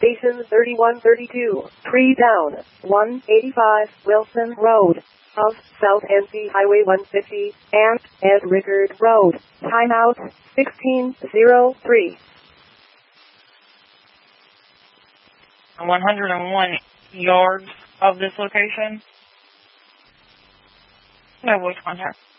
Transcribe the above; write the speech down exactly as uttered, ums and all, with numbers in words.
Station thirty-one thirty-two, pre-down, one eighty-five Wilson Road, of South N C Highway one fifty, and Ed Rickard Road. Timeout, sixteen oh three. one hundred one yards of this location. No voice contact.